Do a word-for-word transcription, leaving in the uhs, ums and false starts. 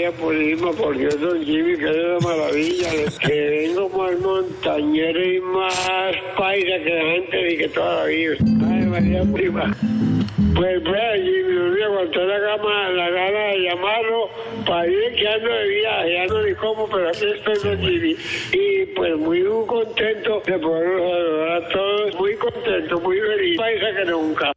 María Purísima, por Dios, don Jimmy, que es una maravilla, que vengo más montañero y más paisa que la gente y que toda la vida. Ay, María Purísima. Pues vea, Jimmy, no me aguantó la gama, la gana de llamarlo para ir que ando de viaje, ya no ni cómo, pero aquí estoy, don Jimmy. Y pues muy contento de poder saludar a todos, muy contento, muy feliz, paisa que nunca.